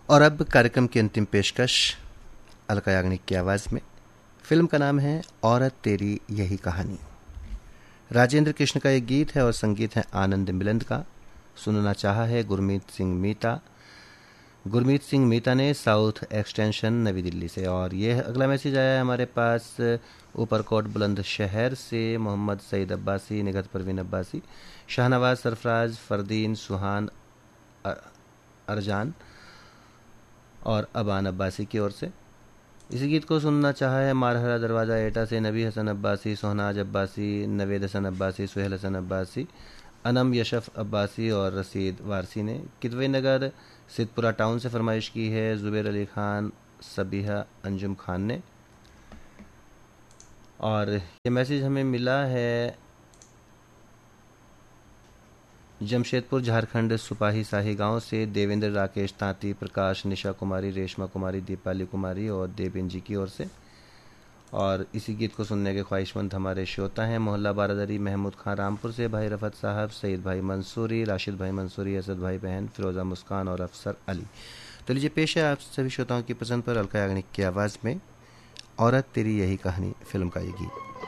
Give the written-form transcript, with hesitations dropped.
और अब कार्यक्रम की अंतिम पेशकश अलका याग्निक की आवाज़ में। फिल्म का नाम है औरत तेरी यही कहानी। राजेंद्र कृष्ण का एक गीत है और संगीत है आनंद मिलंद का। सुनना चाहा है गुरमीत सिंह मीता ने साउथ एक्सटेंशन नवी दिल्ली से। और यह अगला मैसेज आया है हमारे पास ऊपरकोट बुलंदशहर से मोहम्मद सईद अब्बासी, निगत परवीन अब्बासी, शाहनवाज सरफराज, फरदीन, सुहान, अरजान और अबान अब्बासी की ओर से। इसी गीत को सुनना चाहा है मारहरा दरवाज़ा एटा से नबी हसन अब्बासी, सोहनाज अब्बासी, नवेद हसन अब्बासी, सुहेल हसन अब्बासी, अनम यशफ अब्बासी और रसीद वारसी ने। किदवई नगर सिद्धपुरा टाउन से फरमाइश की है जुबैर अली खान, सबीहा अंजुम खान ने। और ये मैसेज हमें मिला है जमशेदपुर झारखंड सुपाही शाही गांव से देवेंद्र, राकेश, तांती, प्रकाश, निशा कुमारी, रेशमा कुमारी, दीपाली कुमारी और देवेन जी की ओर से। और इसी गीत को सुनने के ख्वाहिशमंद हमारे श्रोता हैं मोहल्ला बारादरी महमूद खान रामपुर से, भाई रफत साहब, सईद भाई मंसूरी, राशिद भाई मंसूरी, असद भाई बहन, फिरोज़ा मुस्कान और अफसर अली। तो लीजिए पेश है आप सभी श्रोताओं की पसंद पर अलका याग्निक की आवाज़ में औरत तेरी यही कहानी फिल्म का ये गीत।